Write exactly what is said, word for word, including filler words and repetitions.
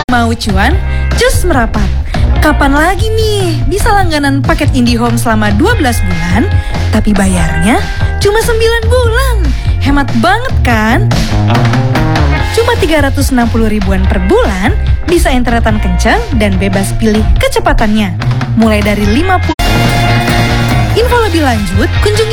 Mau cuan? Cus merapat. Kapan lagi nih bisa langganan paket IndiHome selama dua belas bulan, tapi bayarnya cuma sembilan bulan? Hemat banget kan? Cuma tiga ratus enam puluh ribuan per bulan, bisa internetan kencang dan bebas pilih kecepatannya. Mulai dari lima puluh. Info lebih lanjut, kunjungi